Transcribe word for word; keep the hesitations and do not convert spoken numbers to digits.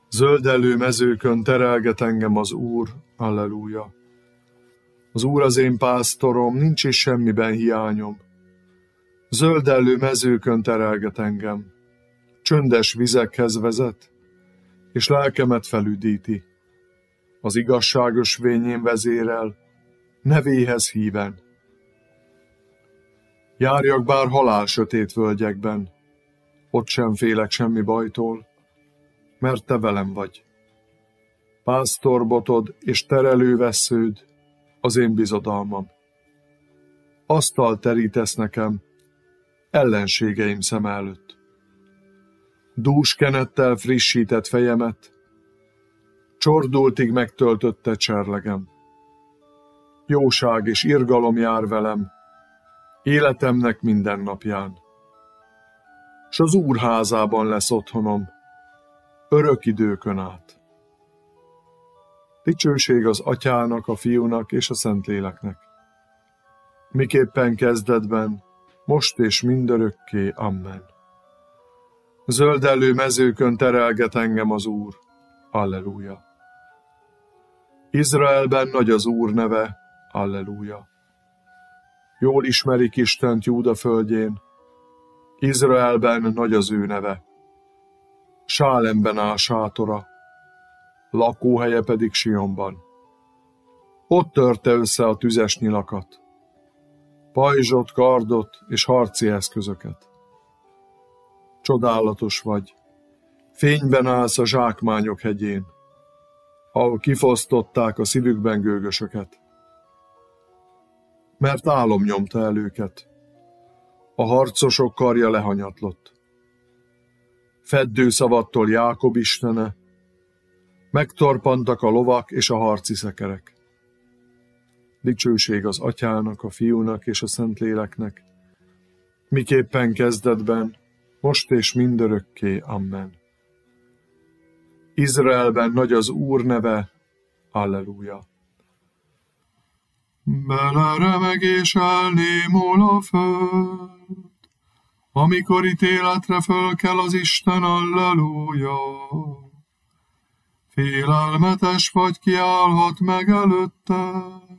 Zöldelő mezőkön terelget engem az Úr, halleluja. Az Úr az én pásztorom, nincs is semmiben hiányom. Zöldelő mezőkön terelget engem, csöndes vizekhez vezet, és lelkemet felüdíti. Az igazságos vényén vezérel, nevéhez híven. Járjak bár halál sötét völgyekben, ott sem félek semmi bajtól, mert te velem vagy. Pásztorbotod és terelővessződ az én bizodalmam. Asztalt terítesz nekem ellenségeim szem előtt. Dús kenettel frissített fejemet, csordultig megtöltötte cserlegem. Jóság és irgalom jár velem, életemnek minden napján. S az Úr házában lesz otthonom, örök időkön át. Dicsőség az Atyának, a Fiúnak és a Szentléleknek. Miképpen kezdetben, most és mindörökké. Amen. Zöldelő mezőkön terelget engem az Úr. Alleluja. Izraelben nagy az Úr neve. Alleluja. Jól ismerik Istent Júda földjén. Izraelben nagy az ő neve. Sálemben áll sátora, lakóhelye pedig Sionban. Ott törte össze a tüzes nyilakat, pajzsot, kardot és harci eszközöket. Csodálatos vagy, fényben állsz a zsákmányok hegyén, ahol kifosztották a szívükben gőgösöket. Mert álom nyomta el őket, a harcosok karja lehanyatlott. Feddőszavattól Jákob istene, megtorpantak a lovak és a harci szekerek. Dicsőség az Atyának, a Fiúnak és a Szentléleknek, miképpen kezdetben, most és mindörökké. Amen. Izraelben nagy az Úr neve. Alleluja. Beleremeg és elnémul a föld, amikor ítéletre fölkel az Isten, alleluja. Félelmetes vagy, kiállhat meg előtte,